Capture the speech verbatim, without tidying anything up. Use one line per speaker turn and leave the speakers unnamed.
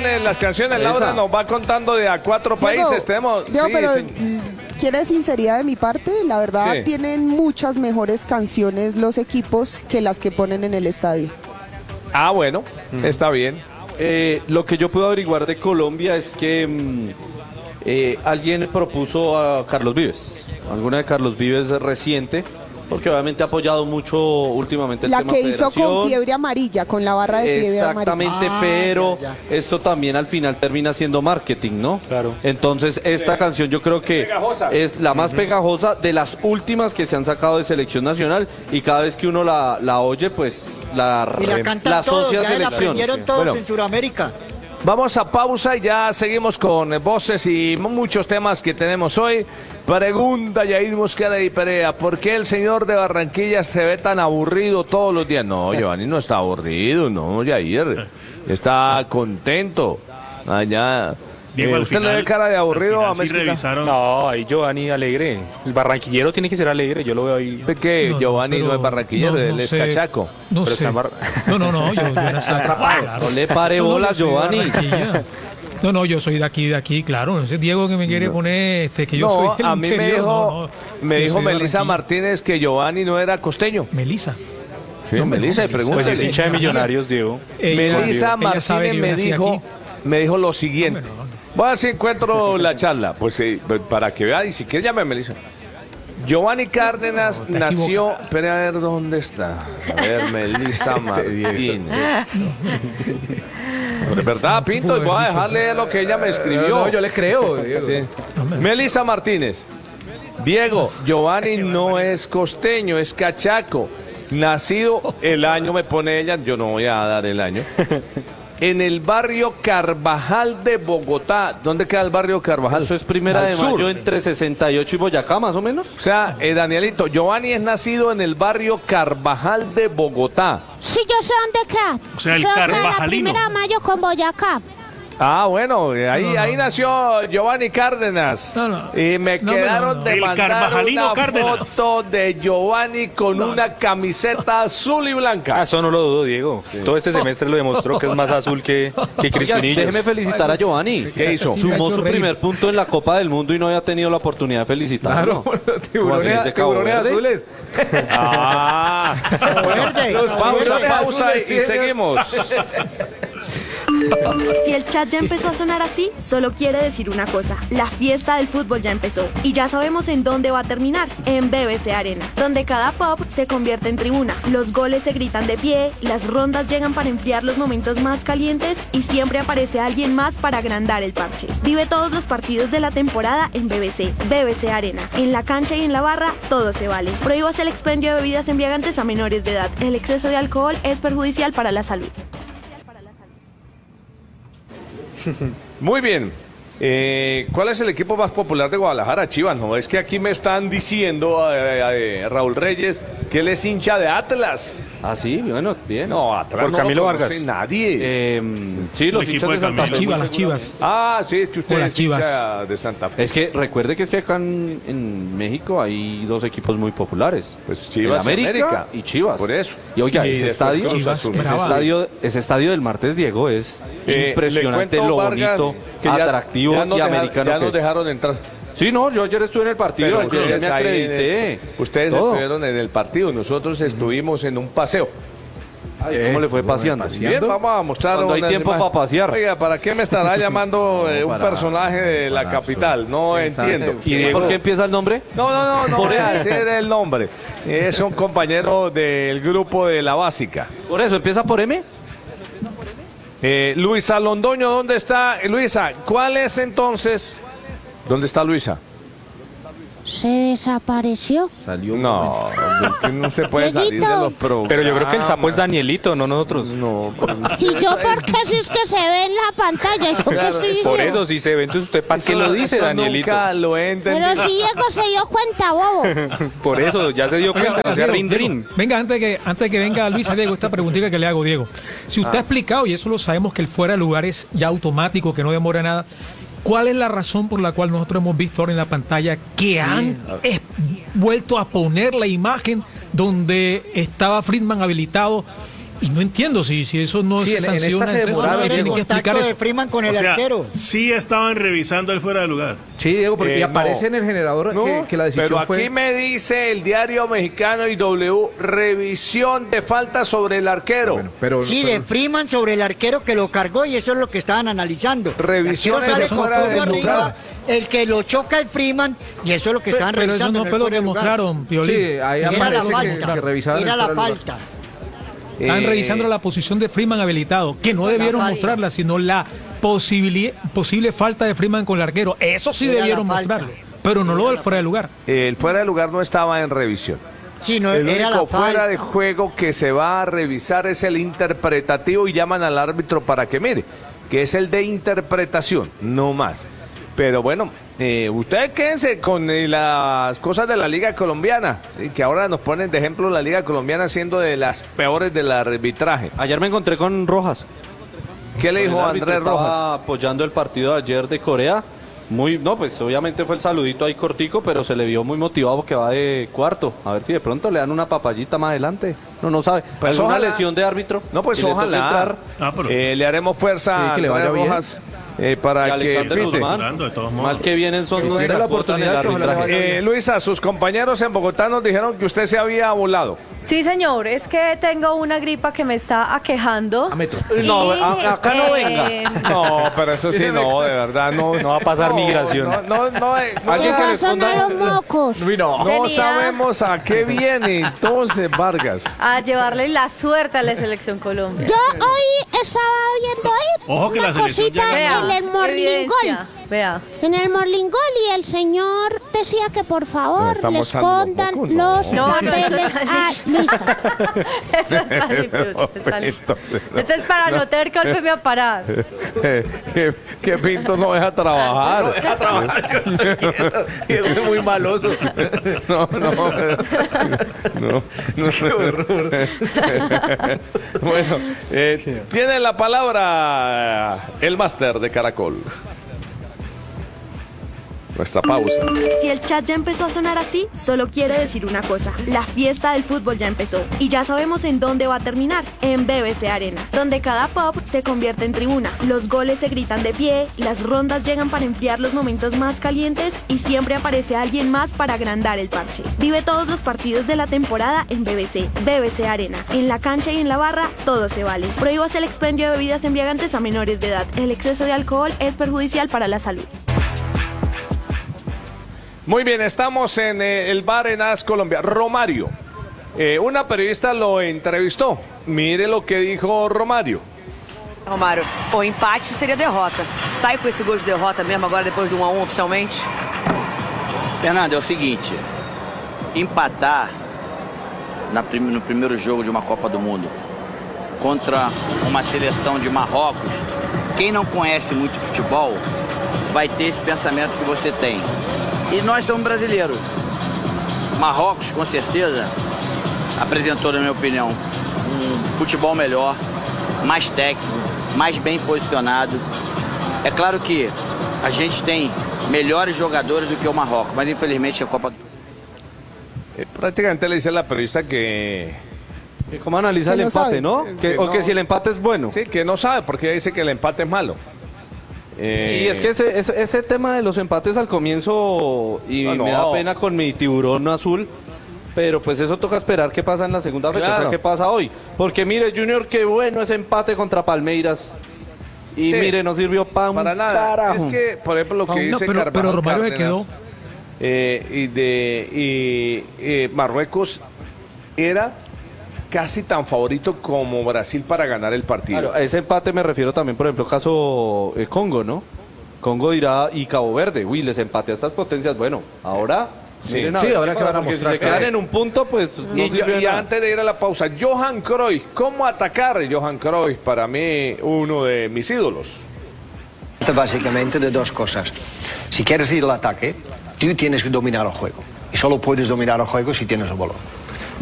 eh, las canciones, Laura nos va contando de a cuatro países.
Diego,
Tenemos,
Diego,
sí,
pero
sí.
¿quiere sinceridad de mi parte? La verdad,
Sí.
tienen muchas mejores canciones los equipos que las que ponen en el estadio.
Ah, bueno, mm. está bien.
Eh, lo que yo puedo averiguar de Colombia es que mmm, eh, alguien propuso a Carlos Vives, alguna de Carlos Vives reciente, porque obviamente ha apoyado mucho últimamente el
La
tema
que hizo
federación.
con fiebre amarilla, con la barra de fiebre amarilla.
Exactamente,
Ah,
pero
ya, ya.
esto también al final termina siendo marketing, ¿no?
Claro.
Entonces esta
Sí.
canción yo creo que
Pegajosa.
es la más pegajosa de las últimas que se han sacado de selección nacional, y cada vez que uno la, la oye, pues la,
Y la
la
cantan todos,
asocia a
ya la
selección.
aprendieron todos
Bueno.
en Sudamérica.
Vamos a pausa y ya seguimos con eh, voces y muchos temas que tenemos hoy. Pregunta Yair Mosquera y Perea, ¿por qué el señor de Barranquilla se ve tan aburrido todos los días? No, Giovanni no está aburrido, no, Yair. Está contento. Allá.
Diego,
Eh,
al
¿Usted
final-
le ve cara de aburrido
al
a
final sí
Mezquita?
revisaron-
No, ahí Giovanni alegre. El barranquillero tiene que ser alegre, yo lo veo ahí.
¿De qué?
No,
Giovanni no,
pero
es barranquillero,
no, no
él es
sé.
cachaco.
No
Pero
sé.
está en Bar-
No, no, no, yo, yo nací acá, claro.
No le pare
No, no,
bolas,
yo soy de
Giovanni.
Barranquilla. No, no, yo soy de aquí, de aquí, claro. Ese Diego que me quiere poner, este, que yo
no,
soy del
a mí me
interior,
dijo,
no, no.
me
Yo
dijo
soy de
Melissa
Barranquilla.
Martínez que Giovanni no era costeño.
Melissa.
Sí,
No, no,
Melissa, y
Melissa.
Pues
pregúntale.
es hincha de Millonarios, Diego.
Ella-
Melissa
ella sabe
Martínez
que yo
me
nací
dijo,
aquí.
me dijo lo siguiente.
No, no, no.
Voy a ver si encuentro la charla. Pues sí, para que vea, y si quiere llame a Melissa. Giovanni Cárdenas
No, está
nació. Espera a ver dónde está. A ver, Melissa Martínez. ¿De verdad, Pinto? Y voy a dejarle lo que ella me escribió.
No, yo le creo, Diego.
Sí. Melissa Martínez. Diego, Giovanni no es costeño, es cachaco. Nacido el año, me pone ella, yo no voy a dar el año. En el barrio Carvajal de Bogotá. ¿Dónde queda el barrio Carvajal?
Eso es primera
Al
de
sur.
mayo entre sesenta y ocho y Boyacá, más o menos.
O sea, eh, Danielito, Giovanni es nacido en el barrio Carvajal de Bogotá.
Sí, yo sé dónde queda.
O sea, el
Yo queda la
Carvajalino.
primera de mayo con Boyacá.
Ah, bueno, eh, ahí,
No, no,
ahí
no.
nació Giovanni Cárdenas.
No, no.
Y me
No,
quedaron
no, no.
de
El
mandar
Carvajalino
una
Cárdenas.
foto de Giovanni con una camiseta azul y
Ah,
blanca.
eso no lo dudo, Diego. Todo este semestre lo demostró que es más azul que, que
Oiga,
Crispinillos.
déjeme felicitar a Giovanni.
¿Qué hizo?
Sí,
Sumó
me ha hecho
su
reír.
primer punto en la Copa del Mundo y no había tenido la oportunidad de felicitarlo. ¿Cómo así, es
tiburones,
de Cabo
tiburones
Verde?
azules. Ah,
Verde,
pausa,
verde.
pausa y, y seguimos.
Si el chat ya empezó a sonar así, solo quiere decir una cosa: la fiesta del fútbol ya empezó. Y ya sabemos en dónde va a terminar: en B B C Arena, donde cada pop se convierte en tribuna. Los goles se gritan de pie, las rondas llegan para enfriar los momentos más calientes y siempre aparece alguien más para agrandar el parche. Vive todos los partidos de la temporada en B B C. B B C Arena. En la cancha y en la barra, todo se vale. Prohíbas el expendio de bebidas embriagantes a menores de edad. El exceso de alcohol es perjudicial para la salud.
Muy bien. Eh, ¿Cuál es el equipo más popular de Guadalajara? Chivas, no, es que aquí me están diciendo eh, eh, Raúl Reyes que él es hincha de Atlas.
Ah, sí, bueno, bien.
No, Atlas
Por
no
Camilo
lo conoce
Vargas.
nadie.
Eh, sí, los
El
hinchas
equipo
de
de
Santa
Camilo.
Fe.
Las chivas,
muy
las chivas.
Ah, sí, es que usted
O las
es hincha
Chivas.
de Santa Fe.
Es que recuerde que es que acá en, en México hay dos equipos muy populares.
Pues Chivas
El
y
América,
América.
y Chivas.
Por eso.
Y oiga,
Y
ese
después
estadio,
Cruz
Chivas,
Azul.
ese
brava.
estadio, ese estadio del martes, Diego, es
Eh,
impresionante
le cuento,
lo
Vargas,
bonito,
que ya-
atractivo
ya nos
y
dejaron-
americano
Ya
que
nos
es.
dejaron entrar.
Sí, no, yo ayer estuve en el partido,
Pero
ayer
ustedes
me
ahí en
acredité.
el- ustedes
todo.
estuvieron en el partido, nosotros estuvimos en un paseo.
Ay, ¿cómo le fue paseando?
Bien, vamos a mostrar
Cuando hay
unas
tiempo
imágenes.
para pasear.
Oiga, ¿para qué me estará llamando eh,
No,
un
para-
personaje de la
para
capital? No entiendo.
¿Y Diego, por qué empieza el nombre?
No, no, no, no
Por
voy a
eso.
decir el nombre. Es un compañero del grupo de La Básica.
Por eso, ¿empieza por M?
Eh, Luisa Londoño, ¿dónde está? Eh, Luisa, ¿cuál es entonces? ¿Dónde está Luisa?
Se desapareció.
Salió.
No, no se puede salir de los programas.
Pero yo creo que el sapo es Danielito, no nosotros.
No,
¿Y yo por qué si es que se ve en la pantalla? ¿Yo qué estoy diciendo?
Por eso, si se ve, entonces usted para qué lo dice,
Eso
Danielito.
Nunca lo he entendido.
Pero si Diego se dio cuenta, bobo.
Por eso, ya se dio cuenta,
Oiga,
o sea,
Diego,
rin,
Diego,
rin.
venga, antes de que, antes de que venga Luisa, Diego, esta preguntita que le hago, Diego. Si usted ha explicado, y eso lo sabemos, que el fuera de lugar es ya automático, que no demora nada, ¿cuál es la razón por la cual nosotros hemos visto ahora en la pantalla que han eh, vuelto a poner la imagen donde estaba Friedman habilitado Y no entiendo si, si eso no
Sí,
se
en- en esta
sanciona.
se
entonces,
demoraron,
no, tienen
Diego.
que explicar eso.
Freeman con el
O sea,
arquero.
Sí estaban revisando el fuera de lugar.
Sí, Diego, porque
Eh,
y aparece
no.
en el generador
No,
que, que la decisión
pero aquí
fue...
me dice el diario mexicano y W, revisión de falta sobre el arquero.
Bueno, pero,
Sí,
pero-
de Freeman sobre el arquero que lo cargó y eso es lo que estaban analizando.
Revisión
El arquero
de
sale con
fuera de
todo
lugar.
arriba, el que lo choca es Freeman y eso es lo que estaban
Pero eso
revisando.
no
en el
fue lo
fuera
que
de lugar.
mostraron, Piolín.
sí, ahí
Era la
aparece que,
falta.
que revisaban el
Era la
fuera de lugar.
falta.
Están
Eh,
revisando la posición de Freeman habilitado, que no
La
debieron
falta.
mostrarla, sino la posibili- posible falta de Freeman con el arquero. Eso sí
Era la
debieron
falta.
mostrarlo, pero no lo del fuera de lugar.
El fuera de lugar no estaba en revisión.
Sí, no,
El
era la
único fuera
falta.
de juego que se va a revisar es el interpretativo y llaman al árbitro para que mire, que es el de interpretación, no más. Pero bueno, eh, ustedes quédense con eh, las cosas de la Liga Colombiana, ¿sí? Que ahora nos ponen de ejemplo la Liga Colombiana siendo de las peores del arbitraje.
Ayer me encontré con Rojas.
¿Qué le
El
dijo
árbitro
Andrés
estaba
Rojas?
apoyando el partido de ayer de Corea. Muy, no, pues obviamente fue el saludito ahí cortico, pero se le vio muy motivado porque va de cuarto. A ver si de pronto le dan una papayita más adelante. No, no sabe.
Pues
¿Alguna
ojalá.
lesión de árbitro?
No, pues
Y le toca
ojalá.
entrar.
Ah, pero-
Eh, le haremos fuerza
Sí,
a
que le
Andrés
vaya bien.
Rojas eh, para
Y
que
Alexander
pite.
Guzmán.
Hablando, de todos modos.
Mal que vienen son
Que
los
tenga
que
la
acotan el
oportunidad, que ojalá le
arbitraje.
vaya
Eh, Luisa, sus compañeros en Bogotá nos dijeron que usted se había volado.
Sí, señor, es que tengo una gripa que me está aquejando.
A metro.
No,
Y,
a- acá no
eh,
venga.
No, pero eso sí, no, de verdad, no.
No va a pasar migración.
No, no, no, eh, no,
Alguien que le
Son a
esconda.
los mocos.
no
Venía.
sabemos a qué viene entonces, Vargas.
A llevarle la suerte a la selección Colombia.
Yo hoy estaba viendo ahí
Ojo que
una
la selección
cosita
llega-
en el Morning
evidencia.
Gol.
Vea.
En el Morning Gol y el señor decía que por favor
Está
le
mostrando
escondan
un poco, no.
los
No, no,
papeles
no, no.
a Luisa.
Eso está limpio, eso está limpio. Esto es para no tener que volverme a parar.
que, que Pinto no deja trabajar.
Es muy maloso.
No, no. No, no. Qué horror. Bueno, eh, tiene la palabra el máster de Caracol. Nuestra pausa.
Si el chat ya empezó a sonar así, solo quiere decir una cosa. La fiesta del fútbol ya empezó. Y ya sabemos en dónde va a terminar. En B B C Arena, donde cada pop se convierte en tribuna. Los goles se gritan de pie, las rondas llegan para enfriar los momentos más calientes y siempre aparece alguien más para agrandar el parche. Vive todos los partidos de la temporada en B B C. B B C Arena. En la cancha y en la barra, todo se vale. Prohíbas el expendio de bebidas embriagantes a menores de edad. El exceso de alcohol es perjudicial para la salud.
Muy bien, estamos en eh, el bar en As Colombia. Romario, eh, una periodista lo entrevistó. Mire lo que dijo Romario.
Romário, o empate seria derrota. Sai com esse gol de derrota mesmo agora depois de um a um oficialmente?
Fernando, é o seguinte, empatar na prim- no primeiro jogo de uma Copa do Mundo contra uma seleção de Marrocos, quem não conhece muito futebol vai ter esse pensamento que você tem. E nós somos brasileiros. Marrocos, com certeza, apresentou, na minha opinião, um futebol melhor, mais técnico, mais bem posicionado. É claro que a gente tem melhores jogadores do que o Marrocos, mas infelizmente a Copa...
Eh, prácticamente le dice a la periodista que...
¿Cómo analiza el empate, no? Que- o que si el empate es bueno.
Sí, que no sabe porque dice que el empate es malo. Eh,
Y es que ese, ese, ese tema de los empates al comienzo, y
Ah, no.
me da pena con mi tiburón azul, pero pues eso toca esperar qué pasa en la segunda fecha, o
Claro.
sea, qué pasa hoy. Porque mire, Junior, qué bueno ese empate contra Palmeiras. Y
Sí.
mire, no sirvió pa' un
para nada.
carajo.
Es que, por ejemplo, lo que
Ah, no,
dice
pero-
Carvajal
pero Romario se
Cárdenas,
quedó.
eh, y de y, eh, Marruecos era casi tan favorito como Brasil para ganar el partido.
Claro, a ese empate me refiero también, por ejemplo, caso eh, Congo, ¿no? Congo dirá, y Cabo Verde, uy, les empaté a estas potencias. Bueno, ahora...
Sí.
miren a
Sí,
ver
ahora
qué
que
pasa,
van a
porque
mostrar
si se
que-
quedan en un punto, pues no
Y,
sirve de
y
nada.
antes de ir a la pausa, Johan Cruyff, ¿cómo atacar? Johan Cruyff, para mí, uno de mis ídolos.
Básicamente de dos cosas. Si quieres ir al ataque, tú tienes que dominar el juego. Y solo puedes dominar el juego si tienes el balón.